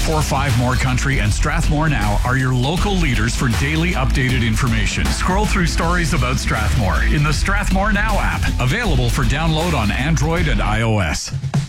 1045 More Country and Strathmore Now are your local leaders for daily updated information. Scroll through stories about Strathmore in the Strathmore Now app, available for download on Android and iOS.